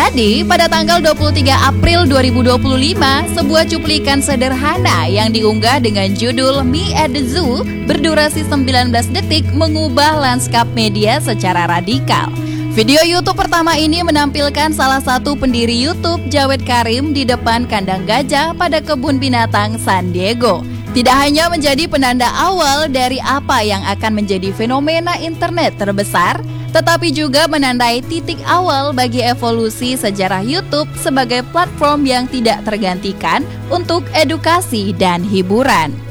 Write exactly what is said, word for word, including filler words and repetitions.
Jadi, pada tanggal dua puluh tiga April dua ribu dua puluh lima, sebuah cuplikan sederhana yang diunggah dengan judul Me at the Zoo berdurasi sembilan belas detik mengubah lanskap media secara radikal. Video YouTube pertama ini menampilkan salah satu pendiri YouTube, Jawed Karim, di depan kandang gajah pada kebun binatang San Diego. Tidak hanya menjadi penanda awal dari apa yang akan menjadi fenomena internet terbesar, tetapi juga menandai titik awal bagi evolusi sejarah YouTube sebagai platform yang tidak tergantikan untuk edukasi dan hiburan.